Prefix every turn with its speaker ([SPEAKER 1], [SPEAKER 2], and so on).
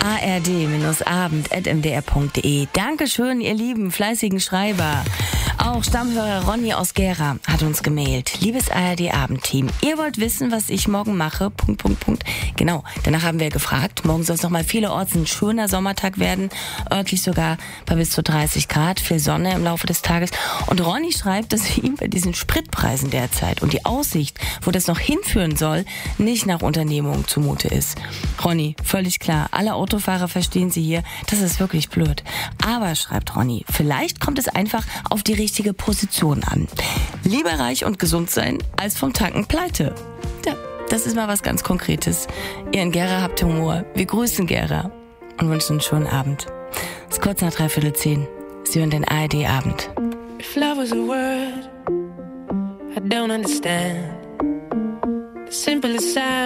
[SPEAKER 1] ard-abend@mdr.de. Dankeschön, ihr lieben, fleißigen Schreiber. Auch Stammhörer Ronny aus Gera hat uns gemailt. Liebes ARD-Abendteam, ihr wollt wissen, was ich morgen mache? ... Genau, danach haben wir gefragt. Morgen soll es nochmal vielerorts ein schöner Sommertag werden. Örtlich sogar bei bis zu 30 Grad. Viel Sonne im Laufe des Tages. Und Ronny schreibt, dass ihm bei diesen Spritpreisen derzeit und die Aussicht, wo das noch hinführen soll, nicht nach Unternehmung zumute ist. Ronny, völlig klar. Alle Autofahrer verstehen Sie hier. Das ist wirklich blöd. Aber, schreibt Ronny, vielleicht kommt es einfach auf die richtige Position an. Lieber reich und gesund sein, als vom Tanken pleite. Ja, das ist mal was ganz Konkretes. Ihr in Gera habt Humor. Wir grüßen Gera und wünschen einen schönen Abend. Es ist kurz nach 9:45. Sie hören den ARD-Abend.
[SPEAKER 2] If love was a word, I don't understand. The simplest sound.